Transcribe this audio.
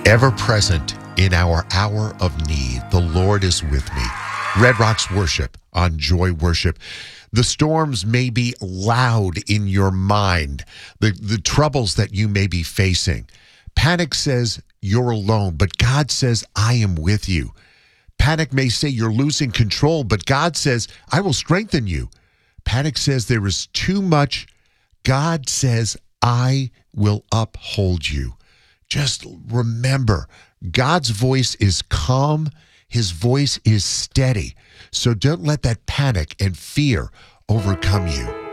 Ever present in our hour of need, the Lord is with me. Red Rocks Worship on Joy Worship. The storms may be loud in your mind, the troubles that you may be facing. Panic says you're alone, but God says, I am with you. Panic may say you're losing control, but God says, I will strengthen you. Panic says there is too much. God says, I will uphold you. Just remember, God's voice is calm. His voice is steady. So don't let that panic and fear overcome you.